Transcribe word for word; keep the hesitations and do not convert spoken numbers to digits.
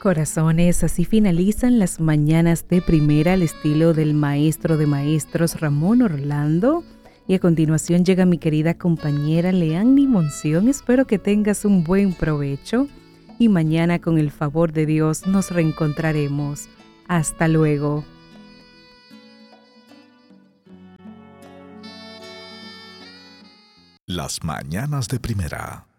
Corazones, así finalizan las mañanas de primera al estilo del maestro de maestros Ramón Orlando. Y a continuación llega mi querida compañera Leanny Monción. Espero que tengas un buen provecho y mañana con el favor de Dios nos reencontraremos. Hasta luego. Las mañanas de primera.